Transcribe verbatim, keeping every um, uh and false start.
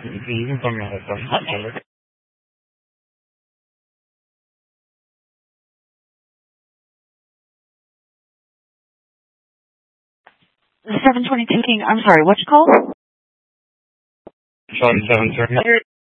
Sí, entonces, Okay. seven twenty-two King, I'm sorry, what's your call? Charlie seven thirty.